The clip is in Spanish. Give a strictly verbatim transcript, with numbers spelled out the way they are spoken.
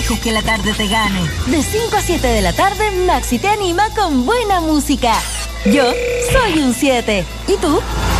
dejes que la tarde te gane. De cinco a siete de la tarde, Maxi te anima con buena música. Yo soy un siete. ¿Y tú?